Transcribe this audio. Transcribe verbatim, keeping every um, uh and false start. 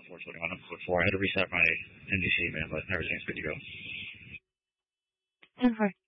four twenty-one up code four. I had to reset my N B C, man, but everything's good to go. ten four.